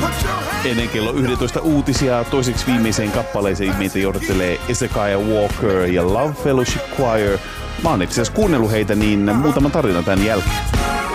Ennen kello 11 uutisia toiseksi viimeiseen kappaleeseen meitä johdattelee Ezekiah Walker ja Love Fellowship Choir. Mä oon itse asiassa kuunnellut heitä, niin muutama tarina tämän jälkeen.